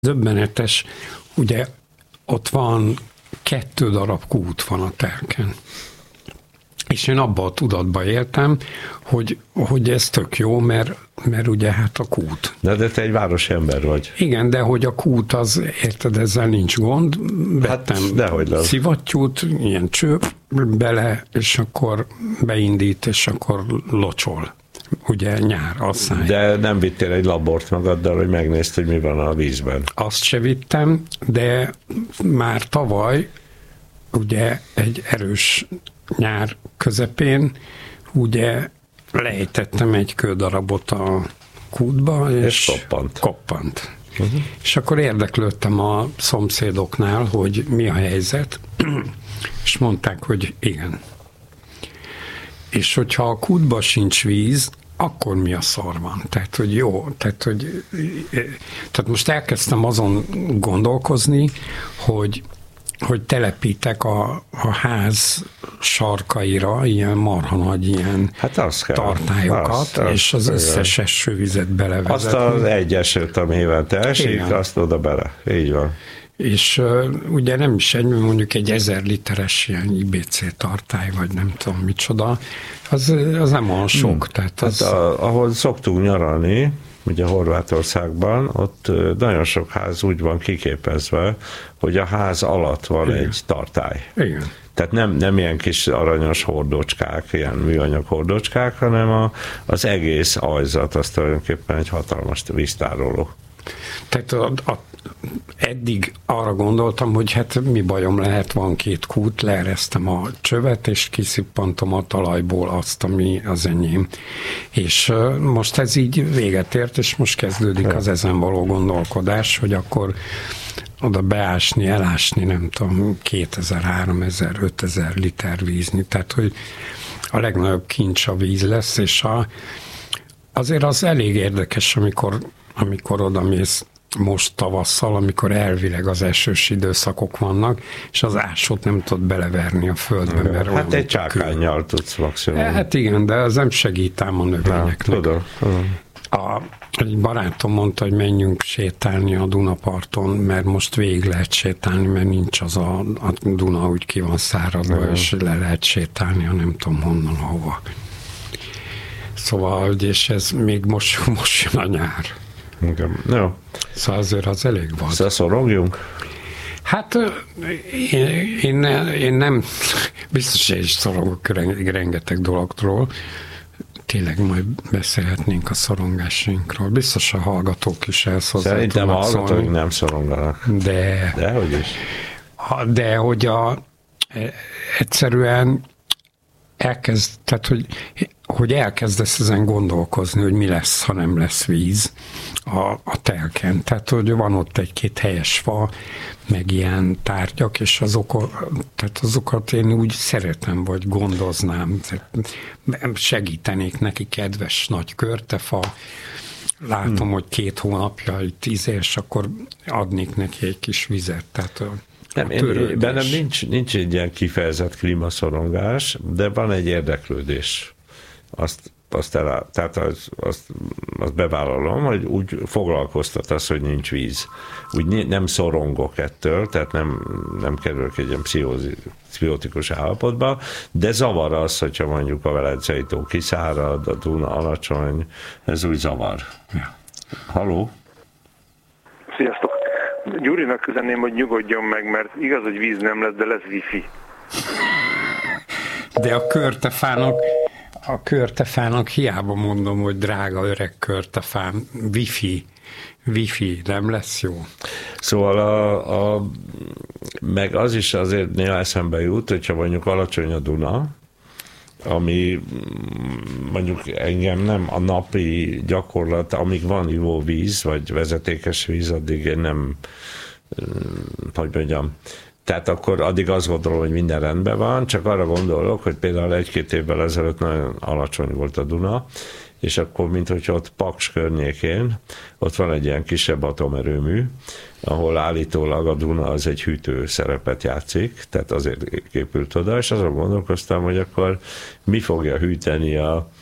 Döbbenetes, ugye ott van 2 darab kút van a telken. És én abban a tudatban éltem, hogy ez tök jó, mert ugye hát a kút. De te egy városi ember vagy. Igen, de hogy a kút az, érted, ezzel nincs gond. Vettem szivattyút, ilyen csőp bele, és akkor beindít, és akkor locsol. Ugye nyár, asszály. De nem vittél egy labort magaddal, hogy megnézd, hogy mi van a vízben? Azt se vittem, de már tavaly ugye egy erős nyár közepén ugye lejtettem egy kődarabot a kútba, és koppant. Uh-huh. És akkor érdeklődtem a szomszédoknál, hogy mi a helyzet, és mondták, hogy igen. És hogyha a kútba sincs víz, akkor mi a szar van? Tehát, hogy jó, tehát most elkezdtem azon gondolkozni, hogy telepítek a ház sarkaira ilyen marha nagy ilyen tartályokat, és az összes esővizet belevezetni. Azt az egy esőt, ami évente esik, azt oda bele. Így van. És ugye nem is egy, mondjuk egy 1000 literes ilyen IBC tartály, vagy nem tudom micsoda, az nem olyan sok. Tehát az... Hát ahol szoktunk nyaralni, ugye Horvátországban, ott nagyon sok ház úgy van kiképezve, hogy a ház alatt van igen. egy tartály. Igen. Tehát nem ilyen kis aranyos hordócskák, ilyen műanyag hordócskák, hanem az egész ajzat, az tulajdonképpen egy hatalmas víztároló. Tehát eddig arra gondoltam, hogy hát mi bajom lehet, van 2 kút, leeresztem a csövet, és kiszippantom a talajból azt, ami az enyém. És most ez így véget ért, és most kezdődik az ezen való gondolkodás, hogy akkor oda beásni, elásni, nem tudom, 2000, 3000, 5000 liter vízni. Tehát, hogy a legnagyobb kincs a víz lesz, és azért az elég érdekes, amikor odamész most tavasszal, amikor elvileg az esős időszakok vannak, és az ásót nem tudod beleverni a földbe. Mert hát egy csákánnyal tudsz maximum. Hát igen, de az nem segít ám a növényeknek. Tudom. Egy barátom mondta, hogy menjünk sétálni a Dunaparton, mert most végig lehet sétálni, mert nincs az a Duna úgy ki van száradva, és le lehet sétálni, ha nem tudom honnan, hova. Szóval, és ez még most jön a nyár. Igen. Jó. Szóval azért az elég van. Szóval szorongjunk? Hát én nem, biztos én is szorongok rengeteg dologról. Tényleg majd beszélhetnénk a szorongásainkról. Biztos a hallgatók is elszhozzá. Szerintem a hallgatók nem szoronganak. Dehogy is. De hogy egyszerűen tehát, hogy elkezdesz ezen gondolkozni, hogy mi lesz, ha nem lesz víz a telken. Tehát, hogy van ott egy-két helyes fa, meg ilyen tárgyak, és azokat én úgy szeretem, vagy gondoznám. Segítenék neki, kedves nagy körtefa. Látom, hogy 2 hónapja itt és akkor adnék neki egy kis vizet. Tehát bennem nincs egy ilyen kifejezett klímaszorongás, de van egy érdeklődés. Azt bevállalom, hogy úgy foglalkoztat az, hogy nincs víz. Úgy nem szorongok ettől, tehát nem kerülök egy ilyen pszichotikus állapotba, de zavar az, hogyha mondjuk a Velencei tó kiszárad, a Duna alacsony, ez úgy zavar. Ja. Halló? Sziasztok! Gyurinak üzenném, hogy nyugodjon meg, mert igaz, hogy víz nem lesz, de lesz wifi. De a körtefának hiába mondom, hogy drága öreg körtefám, wifi nem lesz jó. Szóval meg az is azért néha eszembe jut, hogyha mondjuk alacsony a Duna, ami mondjuk engem nem a napi gyakorlat, amíg van ivóvíz, vagy vezetékes víz, addig én nem, hogy mondjam, tehát akkor addig azt gondolom, hogy minden rendben van, csak arra gondolok, hogy például 1-2 évvel ezelőtt nagyon alacsony volt a Duna, és akkor, mint hogyha ott Paks környékén, ott van egy ilyen kisebb atomerőmű, ahol állítólag a Duna az egy hűtő szerepet játszik, tehát azért képült oda, és azon gondolkoztam, hogy akkor mi fogja hűteni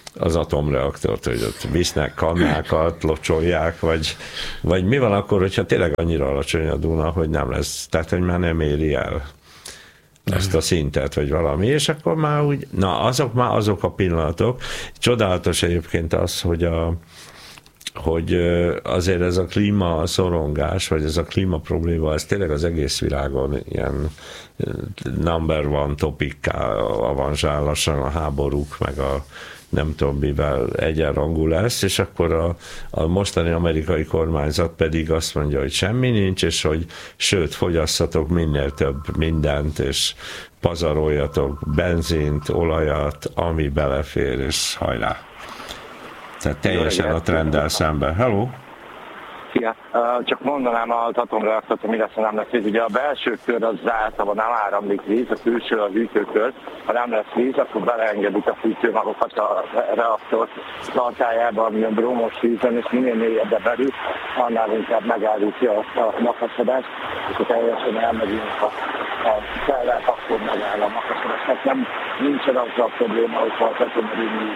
az atomreaktort, hogy ott visznek kannákat, locsolják, vagy mi van akkor, hogyha tényleg annyira alacsony a Duna, hogy nem lesz, tehát hogy már nem éri el ezt a szintet, vagy valami, és akkor már úgy, na azok a pillanatok. Csodálatos egyébként az, hogy azért ez a klímaszorongás, vagy ez a klímaprobléma, ez tényleg az egész világon ilyen number one topikká avanzsál lassan a háborúk, meg a nem tudom mivel egyenrangú lesz, és akkor a mostani amerikai kormányzat pedig azt mondja, hogy semmi nincs, és hogy sőt, fogyasszatok minél több mindent, és pazaroljatok benzint, olajat, ami belefér, és hajrá. Tehát teljesen a trenddel szemben. Hello! Szia! Csak mondanám az atomreaktort, hogy mi lesz, ha nem lesz víz. Ugye a belső kör az zárt, ha nem áramlik víz, a külső a hűtőkör. Ha nem lesz víz, akkor beleengedik a fűtőmagokat a reaktor tartályába, ami a brómos vízen, és minél mélyebbre belül, annál inkább megállítja azt a makaszodást, és ha teljesen elmegyünk a szellel, akkor megáll a makaszodás. Tehát nem nincsen az a probléma, hogyha az atomerőmű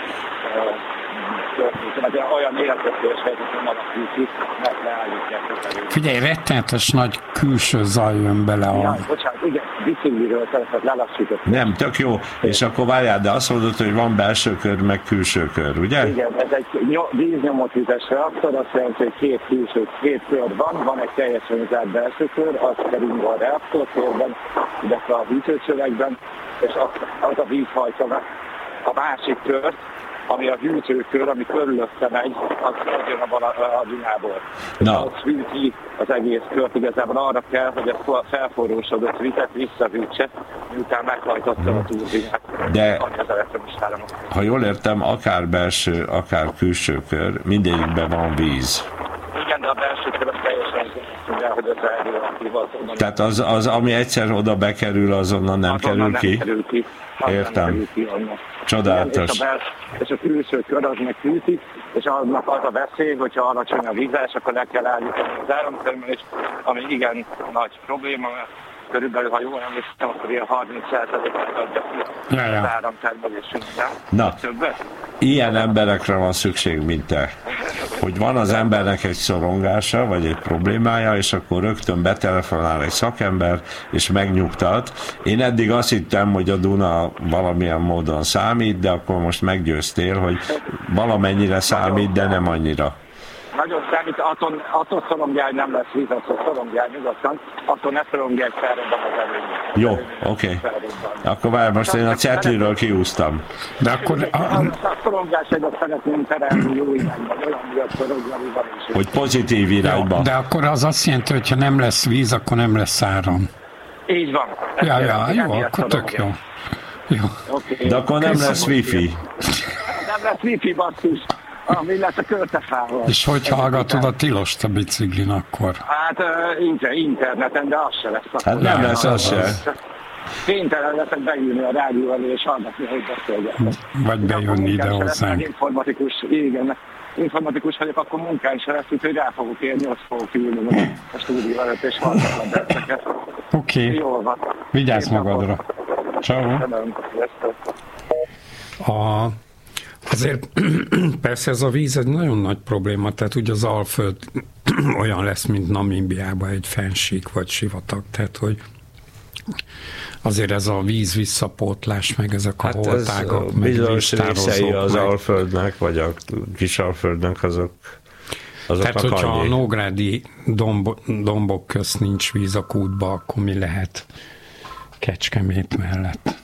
olyan életveszélyes helyzetben alakítik, mert leállítják. Figyelj, rettenetes nagy külső zaj jön bele a... Ja, bocsánat, igen, bicikliről tehát lelassított. Nem, tök jó. És akkor várjál, de azt mondod, hogy van belső kör, meg külső kör, ugye? Igen, ez egy víznyomótvízes reaktor, azt jelenti, hogy két kör van egy teljesen zárt belső kör, az kering a reaktortérben, illetve a hűtőcsövekben, és az a víz hajtja meg a másik kört, ami a hűtőkör, ami körülötte megy, az jön a Dunából. Na. Az hűti az egész kört, igazából arra kell, hogy a felforrósodott vizet visszahűtse, miután meghajtotta a turbinát. De ha jól értem, akár belső, akár külső kör, mindegyikben van víz. Igen, de a belső kör az teljesen hogy az radioaktív azonnal. Tehát az, ami egyszer oda bekerül, azonnal nem kerül ki? Kerül ki. Értem. Csodálatos. És a külső kör az meg hűti, és annak az a veszély, hogyha alacsony a vízás, akkor le kell állítani az áramtermelést, ami igen nagy probléma, mert körülbelül, ha jól emlékszem, akkor ilyen 30%-ot adja ki az áramtermelésünkben. Na, ilyen emberekre van szükség, mint te. Hogy van az embernek egy szorongása, vagy egy problémája, és akkor rögtön betelefonál egy szakember, és megnyugtat. Én eddig azt hittem, hogy a Duna valamilyen módon számít, de akkor most meggyőztél, hogy valamennyire számít, de nem annyira. Nagyon számít, attól szorongálj, nem lesz víz, attól szorongálj nyugodtan, attól ne szorongálj, felrobban az előny. Jó, oké. Akkor várj, most én a cetliről kiúztam. De akkor... A szorongásaidat szeretném terelni jó irányba, olyan miatt szorongani van is. Hogy pozitív irányba. De akkor az azt jelenti, hogy ha nem lesz víz, akkor nem lesz áram. Így van. Jó, akkor tök jó. Okay. De akkor nem lesz wifi. Nem lesz wifi, basszus. Mi lesz a költefával. És hogy hallgatod a tilost a biciklin akkor? Hát interneten, de az se lesz. Hát nem lesz az se. Kénytelen leszek beülni a rádió elé és hallgatni, hogy beszélgetek. Vagy bejönni ide hozzánk. Informatikus vagyok, akkor munkán se lesz, úgyhogy rá fogok érni, azt fogok ülni a stúdió előtt, és hallgatom a perceket. Oké. Jól van. Vigyázz magadra. Ciao. Azért persze ez a víz egy nagyon nagy probléma, tehát ugye az Alföld olyan lesz, mint Namíbiában egy fennsík vagy sivatag, tehát hogy azért ez a víz visszapótlás, meg ezek a holtágak, meg víztározók. Az Alföldnek, vagy a Kisalföldnek azoknak tehát, hogyha annyi. A nógrádi dombok közt nincs víz a kútba, akkor mi lehet Kecskemét mellett?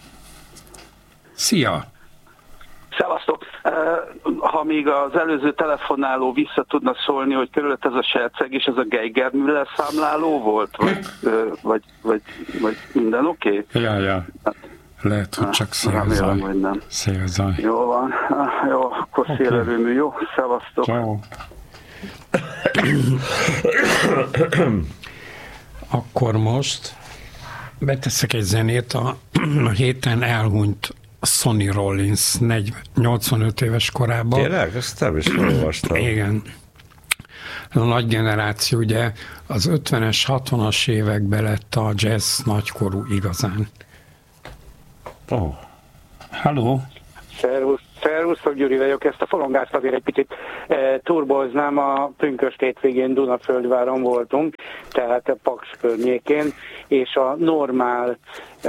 Szia! Szevasztok! Ha még az előző telefonáló vissza tudna szólni, hogy körülött ez a serceg és ez a Geiger-Müller számláló volt? Vagy minden oké? Ja. Lehet, hogy csak szélzaj. Szélzaj. Jó van. Jó, akkor szélerőmű. Jó, szevasztok! Ciao. Akkor most beteszek egy zenét. A héten elhunyt Sonny Rollins 85 éves korában. Tényleg? Ezt nem is olvastam. Igen. A nagy generáció, ugye az 50-es, 60-as években lett a jazz nagykorú igazán. Oh. Halló? Szervusz, Szerusztok, Gyuri vagyok, ezt a forongást azért egy picit turboznám, a pünkösd hétvégén Dunaföldváron voltunk, tehát a Paks környékén, és a normál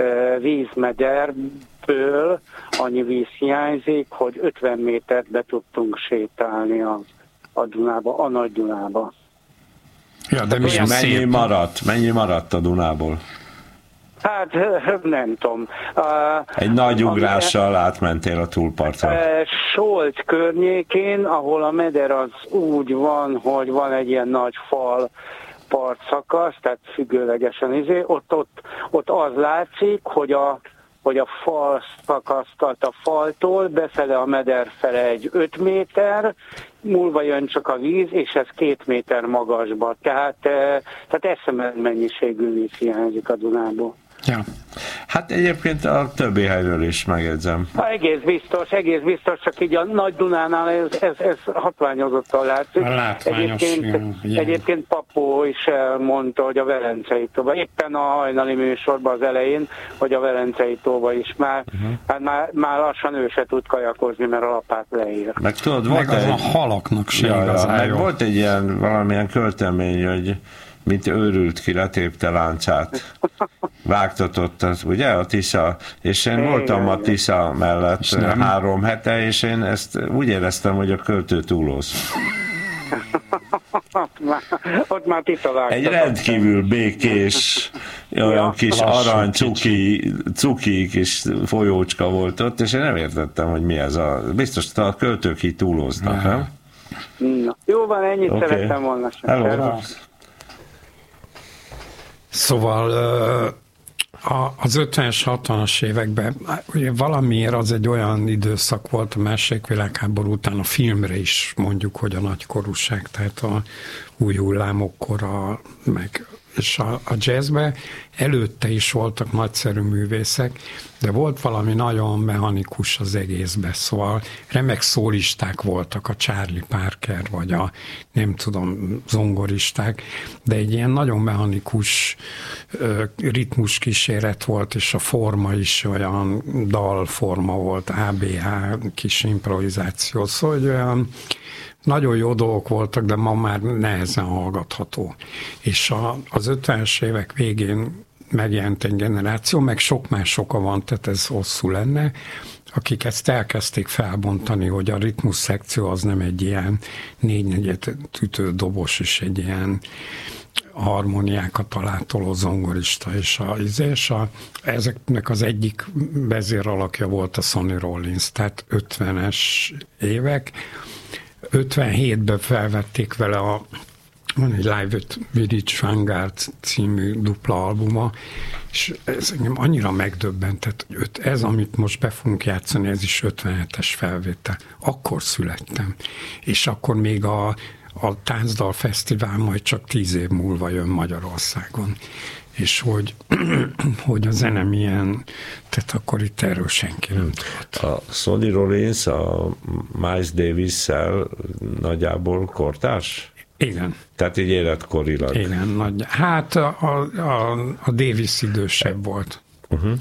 vízmederből annyi víz hiányzik, hogy 50 métert be tudtunk sétálni a Dunába, a Nagy Dunába. Ja, de mennyi maradt a Dunából? Hát nem tudom. Egy nagy ugrással átmentél a túlpartra. Solt környékén, ahol a meder az úgy van, hogy van egy ilyen nagy fal partszakasz, tehát függőlegesen ott az látszik, hogy a fal szakasztat a faltól, befele a meder fele egy 5 méter, múlva jön csak a víz, és ez 2 méter magasba. Tehát eszemelt mennyiségű víz hiányzik a Dunából. Ja. Hát egyébként a többi helyről is megjegyzem. Egész biztos, csak így a Nagy Dunánál ez hatványozottan látszik. Egyébként Papó is elmondta, hogy a Velencei tóba, éppen a hajnali műsorban az elején, hogy a Velencei tóba is már lassan ő se tud kajakozni, mert a lapát leír. Meg tudod, volt a halaknak sem igazán jó. Volt egy ilyen valamilyen költemény, hogy mint őrült ki, letépte láncát. Vágtatott, ugye, a Tisza, és én voltam a Tisza mellett 3 hete, és én ezt úgy éreztem, hogy a költő túloz. Ott már Tisza vágtatott. Egy rendkívül békés, olyan kis arany, cuki kis folyócska volt ott, és én nem értettem, hogy mi ez biztos a költők így túloznak, nem? Na, jó van, ennyit szerettem volna sem. Szóval az 50-es, 60-as években ugye valamiért az egy olyan időszak volt a második világháború után, a filmre is mondjuk, hogy a nagykorúság, tehát a új hullámok kora, meg és a jazzben előtte is voltak nagyszerű művészek, de volt valami nagyon mechanikus az egészben, szóval remek szólisták voltak, a Charlie Parker, vagy a nem tudom, zongoristák, de egy ilyen nagyon mechanikus ritmus kíséret volt, és a forma is olyan dalforma volt, ABH, kis improvizáció, szóval hogy olyan nagyon jó dolgok voltak, de ma már nehezen hallgatható. És az 50-es évek végén megjelent egy generáció, meg sok más oka van, tehát ez hosszú lenne, akik ezt elkezdték felbontani, hogy a ritmus szekció az nem egy ilyen 4/4 ütő dobos, és egy ilyen harmóniákat alátoló zongorista, és ezeknek az egyik vezéralakja volt a Sonny Rollins, tehát 50-es évek. 57-ben felvették vele van egy Live with Rich Vanguard című dupla albuma, és ez engem annyira megdöbbentett, hogy ez, amit most be fogunk játszani, ez is 57-es felvétel. Akkor születtem. És akkor még a Táncdal Fesztivál majd csak 10 év múlva jön Magyarországon. És hogy a zene milyen, tehát akkor itt erről senki nem tudott. A Sonny Rollins a Miles Davis-szel nagyjából kortárs? Igen. Tehát így életkorilag. Igen, hát a Davis idősebb volt. Uh-huh.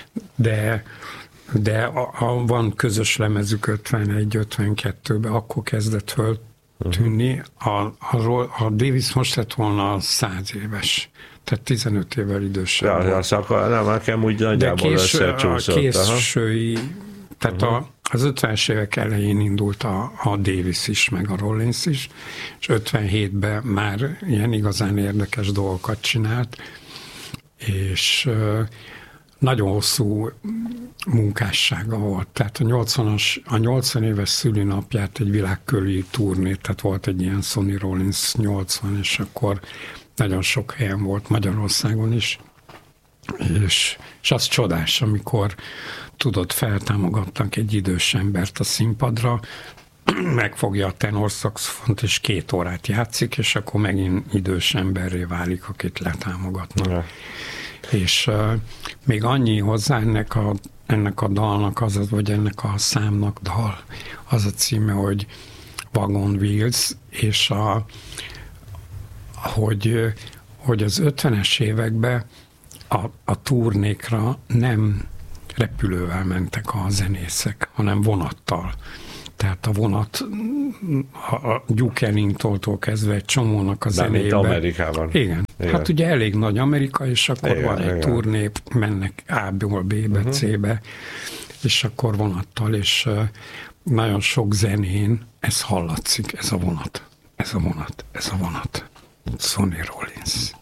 De van közös lemezük 51-52-ben, akkor kezdett föltűnni. A Davis most lett volna 100 éves. Tehát 15 évvel idősebb. Ja, nem, nekem úgy nagyjából összecsúszott. A késői, tehát az 50-es évek elején indult a Davis is, meg a Rollins is, és 57-ben már ilyen igazán érdekes dolgokat csinált, és nagyon hosszú munkássága volt. Tehát a 80 éves szülinapját egy világkörüli turné, tehát volt egy ilyen Sonny Rollins 80, és akkor nagyon sok helyen volt, Magyarországon is, és az csodás, amikor tudod, feltámogatnak egy idős embert a színpadra, megfogja a tenorszaxofont, és 2 órát játszik, és akkor megint idős emberré válik, akit letámogatnak. Ja. És még annyi hozzá ennek a dalnak, vagy ennek a számnak dal, az a címe, hogy Wagon Wheels, és hogy az 50-es években a turnékra nem repülővel mentek a zenészek, hanem vonattal. Tehát a vonat a Duke Ellingtontól kezdve egy csomónak a zenébe. Amerikában. Igen. Hát ugye elég nagy Amerika, és akkor van egy turné, mennek A-ból B-be, C-be, és akkor vonattal, és nagyon sok zenén ez hallatszik, ez a vonat. Sonny Rollins.